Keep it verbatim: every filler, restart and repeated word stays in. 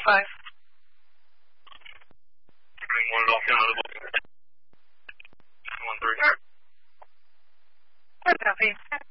five. One is off down to the booking. One three. Good copy.